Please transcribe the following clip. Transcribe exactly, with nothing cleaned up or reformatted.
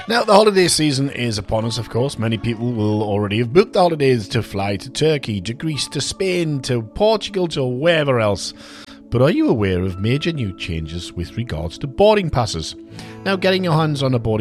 Now, the holiday season is upon us, of course. Many people will already have booked the holidays to fly to Turkey, to Greece, to Spain, to Portugal, to wherever else. But are you aware of major new changes with regards to boarding passes? Now, getting your hands on a boarding